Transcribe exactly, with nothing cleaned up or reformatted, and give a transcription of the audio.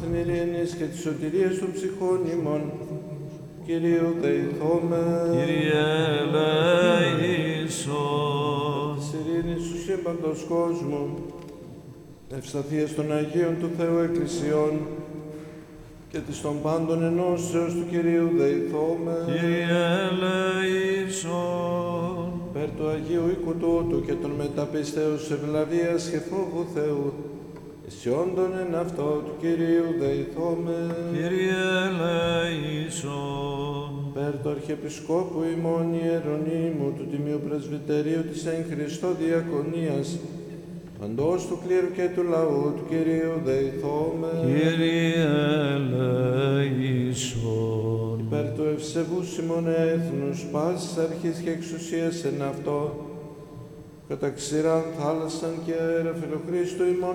την ειρήνης και της σωτηρίας των ψυχών ημών, Κυρίου δεηθώμε. Κύριε ελέησον. Της ειρήνης του σύμπαντος κόσμου, ευσταθίας των Αγίων του Θεού Εκκλησιών και της των πάντων ενώσεως του Κυρίου δεηθώμε. Κύριε ελέησον. Περ του Αγίου οίκου τούτου και των μεταπιστέως ευλαβίας και φόβου Θεού, ισιόντων εν αυτό του Κυρίου δεηθώμε. Κύριε ελέησον. Περ του Αρχιεπισκόπου ημών Ιερονύμου του Τιμίου Πρεσβυτερίου της εν Χριστώ Διακονίας, παντός του κλήρου και του λαού του Κυρίου δεηθώμε. Κύριε ελέησον. Υπέρ του ευσεβούς ημών έθνους, πάσης αρχής και εξουσίας εν αυτό, κατά ξηράν θάλασσαν και αέρα φιλοχρίστου ημών